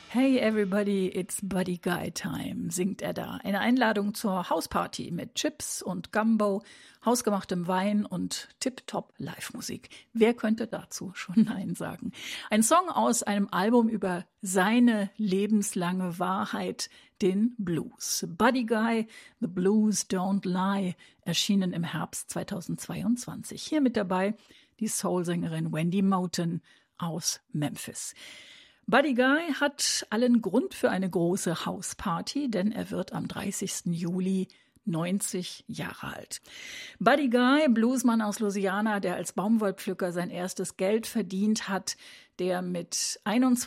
Hey everybody, it's Buddy Guy time, singt er da. Eine Einladung zur Hausparty mit Chips und Gumbo, hausgemachtem Wein und Tip-Top Live-Musik. Wer könnte dazu schon Nein sagen? Ein Song aus einem Album über seine lebenslange Wahrheit, den Blues. Buddy Guy, The Blues Don't Lie, erschienen im Herbst 2022. Hier mit dabei die Soul-Sängerin Wendy Moten aus Memphis. Buddy Guy hat allen Grund für eine große Hausparty, denn er wird am 30. Juli 90 Jahre alt. Buddy Guy, Bluesmann aus Louisiana, der als Baumwollpflücker sein erstes Geld verdient hat, der mit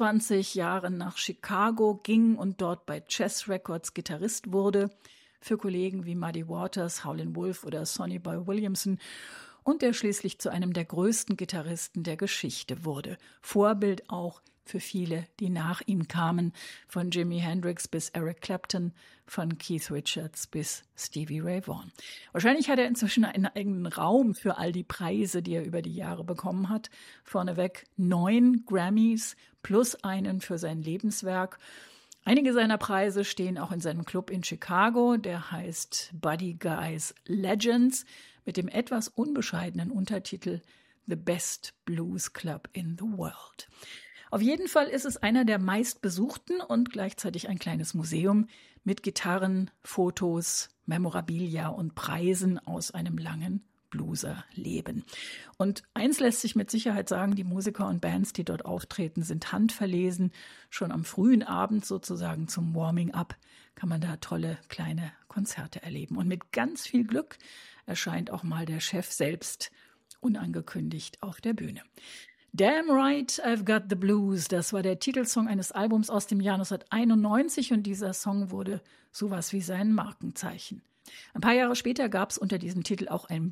21 Jahren nach Chicago ging und dort bei Chess Records Gitarrist wurde, für Kollegen wie Muddy Waters, Howlin' Wolf oder Sonny Boy Williamson, und der schließlich zu einem der größten Gitarristen der Geschichte wurde. Vorbild auch für viele, die nach ihm kamen, von Jimi Hendrix bis Eric Clapton, von Keith Richards bis Stevie Ray Vaughan. Wahrscheinlich hat er inzwischen einen eigenen Raum für all die Preise, die er über die Jahre bekommen hat. Vorneweg 9 Grammys plus einen für sein Lebenswerk. Einige seiner Preise stehen auch in seinem Club in Chicago, der heißt Buddy Guy's Legends, mit dem etwas unbescheidenen Untertitel The Best Blues Club in the World. Auf jeden Fall ist es einer der meistbesuchten und gleichzeitig ein kleines Museum mit Gitarren, Fotos, Memorabilia und Preisen aus einem langen Blueser-Leben. Und eins lässt sich mit Sicherheit sagen, die Musiker und Bands, die dort auftreten, sind handverlesen. Schon am frühen Abend sozusagen zum Warming-up kann man da tolle kleine Konzerte erleben. Und mit ganz viel Glück erscheint auch mal der Chef selbst unangekündigt auf der Bühne. Damn Right, I've Got the Blues, das war der Titelsong eines Albums aus dem Jahr 1991 und dieser Song wurde sowas wie sein Markenzeichen. Ein paar Jahre später gab es unter diesem Titel auch ein